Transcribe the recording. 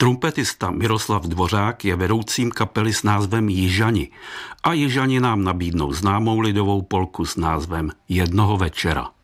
Trumpetista Miroslav Dvořák je vedoucím kapely s názvem Jižani a Jižani nám nabídnou známou lidovou polku s názvem Jednoho večera.